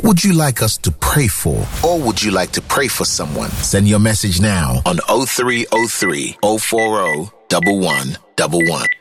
would you like us to pray for? Or would you like to pray for someone? Send your message now on 0303 040 1111.